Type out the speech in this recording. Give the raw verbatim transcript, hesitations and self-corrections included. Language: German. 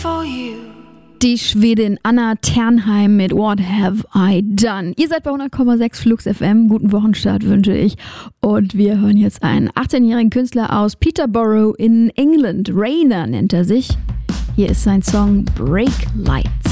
Die Schwedin Anna Ternheim mit What Have I Done? Ihr seid bei hundert Komma sechs Flux F M. Guten Wochenstart wünsche ich. Und wir hören jetzt einen achtzehnjährigen Künstler aus Peterborough in England. Rainer nennt er sich. Hier ist sein Song Break Lights.